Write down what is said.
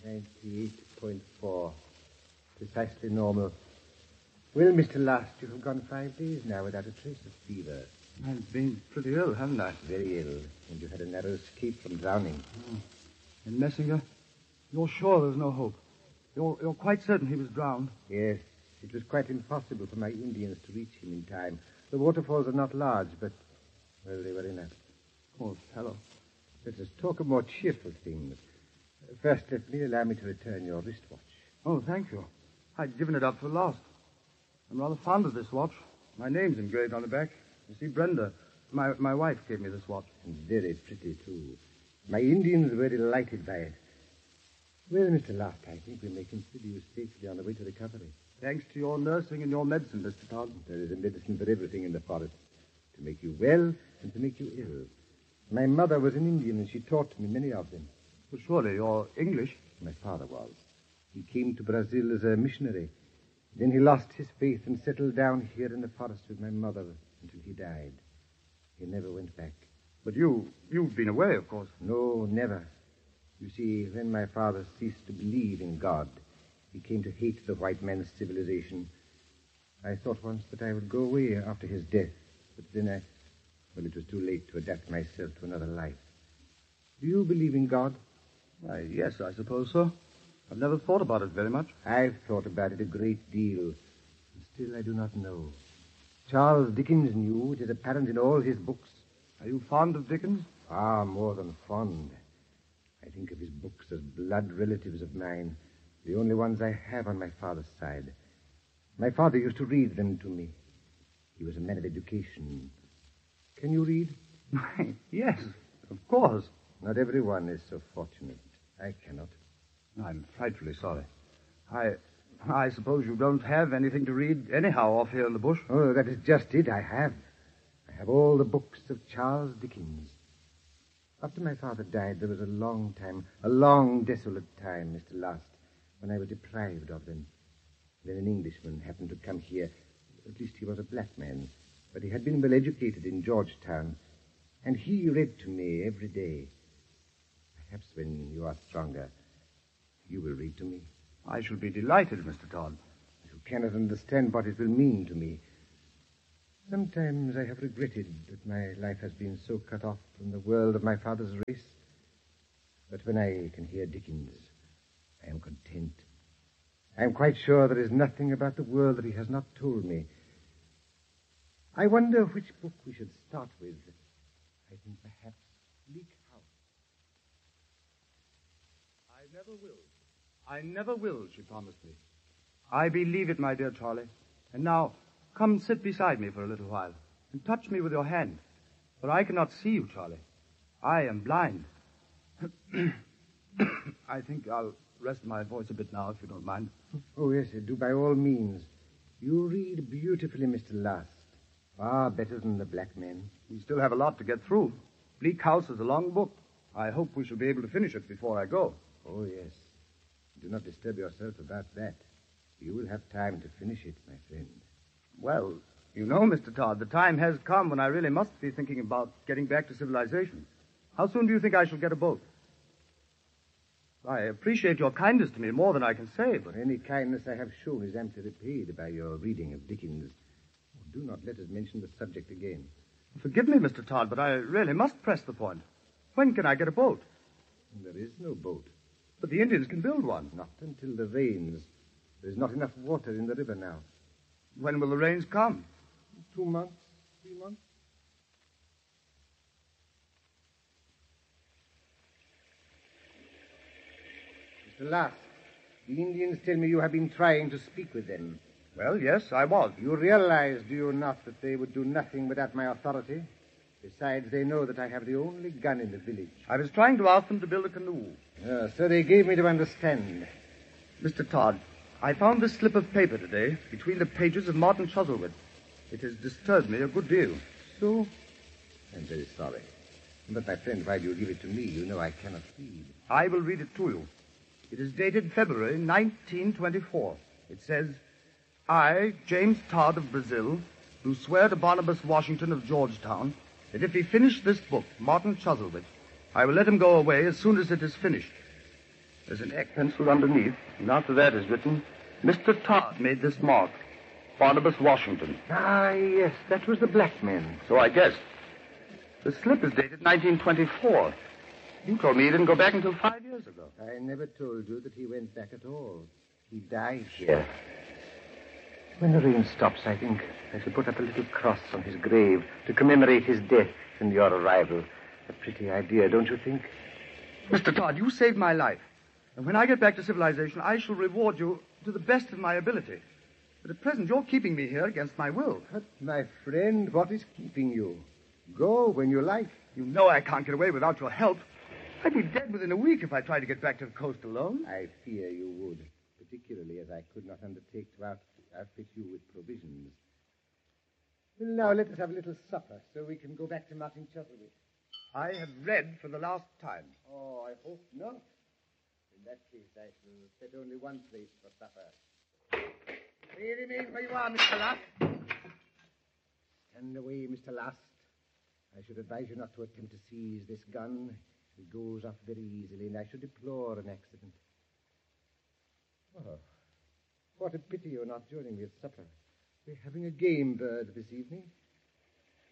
98.4. Precisely normal. Well, Mr. Last, you have gone 5 days now without a trace of fever. I've been pretty ill, haven't I? Very ill. And you had a narrow escape from drowning. Oh. And Messinger, you're sure there's no hope? You're quite certain he was drowned? Yes. It was quite impossible for my Indians to reach him in time. The waterfalls are not large, but, well, they were enough. Poor fellow. Let us talk of more cheerful things. First, allow me to return your wristwatch. Oh, thank you. I'd given it up for lost. I'm rather fond of this watch. My name's engraved on the back. You see, Brenda, my wife gave me this watch. And very pretty, too. My Indians were delighted by it. Well, Mr. Last, I think we may consider you safely on the way to recovery. Thanks to your nursing and your medicine, Mr. Todd. There is a medicine for everything in the forest. To make you well and to make you ill. My mother was an Indian, and she taught me many of them. Well, surely you're English. My father was. He came to Brazil as a missionary. Then he lost his faith and settled down here in the forest with my mother until he died. He never went back. But you've been away, of course. No, never. You see, when my father ceased to believe in God, he came to hate the white man's civilization. I thought once that I would go away after his death, but then it was too late to adapt myself to another life. Do you believe in God? Why, yes, I suppose so. I've never thought about it very much. I've thought about it a great deal. Still, I do not know. Charles Dickens knew. It is apparent in all his books. Are you fond of Dickens? Far more than fond. I think of his books as blood relatives of mine, the only ones I have on my father's side. My father used to read them to me. He was a man of education. Can you read? Yes, of course. Not everyone is so fortunate. I cannot. I'm frightfully sorry. I suppose you don't have anything to read anyhow off here in the bush? Oh, that is just it. I have all the books of Charles Dickens. After my father died, there was a long time, a long, desolate time, Mr. Last, when I was deprived of them. Then an Englishman happened to come here. At least he was a black man, but he had been well educated in Georgetown, and he read to me every day. Perhaps when you are stronger, you will read to me. I shall be delighted, Mr. Todd. You cannot understand what it will mean to me. Sometimes I have regretted that my life has been so cut off from the world of my father's race. But when I can hear Dickens, I am content. I am quite sure there is nothing about the world that he has not told me. I wonder which book we should start with. I think perhaps Bleak House. I never will, she promised me. I believe it, my dear Charlie. And now, come sit beside me for a little while, and touch me with your hand, for I cannot see you, Charlie. I am blind. I think I'll rest my voice a bit now, if you don't mind. Oh, yes, do by all means. You read beautifully, Mr. Last. Far better than the black men. We still have a lot to get through. Bleak House is a long book. I hope we shall be able to finish it before I go. Oh, yes. Do not disturb yourself about that. You will have time to finish it, my friend. Well, you know, Mr. Todd, the time has come when I really must be thinking about getting back to civilization. How soon do you think I shall get a boat? I appreciate your kindness to me more than I can say, but... Any kindness I have shown is amply repaid by your reading of Dickens. Do not let us mention the subject again. Forgive me, Mr. Todd, but I really must press the point. When can I get a boat? There is no boat. But the Indians can build one. Not until the rains. There is not enough water in the river now. When will the rains come? 2 months, 3 months. Mr. Last, the Indians tell me you have been trying to speak with them. Well, yes, I was. You realize, do you not, that they would do nothing without my authority? Besides, they know that I have the only gun in the village. I was trying to ask them to build a canoe. So they gave me to understand. Mr. Todd, I found this slip of paper today between the pages of Martin Chuzzlewit. It has disturbed me a good deal. So? I'm very sorry. But, my friend, why do you give it to me? You know I cannot read. I will read it to you. It is dated February 1924. It says, I, James Todd of Brazil, do swear to Barnabas Washington of Georgetown that if he finish this book, Martin Chuzzlewit, I will let him go away as soon as it is finished. There's an X pencil underneath, and after that is written, Mr. Todd made this mark. Barnabas Washington. Ah, yes, that was the black man. So I guessed. The slip is dated 1924. You told me he didn't go back until 5 years ago. I never told you that he went back at all. He died here. When the rain stops, I think I shall put up a little cross on his grave to commemorate his death and your arrival. A pretty idea, don't you think? Mr. Todd, you saved my life. And when I get back to civilization, I shall reward you to the best of my ability. But at present, you're keeping me here against my will. But, my friend, what is keeping you? Go when you like. You know I can't get away without your help. I'd be dead within a week if I tried to get back to the coast alone. I fear you would, particularly as I could not undertake to outfit you with provisions. Well, now let us have a little supper so we can go back to Martin Chuzzlewit. I have read for the last time. Oh, I hope not. In that case, I shall set only one place for supper. Will you remain where you are, Mr. Last? Stand away, Mr. Last. I should advise you not to attempt to seize this gun. It goes off very easily, and I should deplore an accident. Oh, what a pity you're not joining me at supper. We're having a game bird this evening.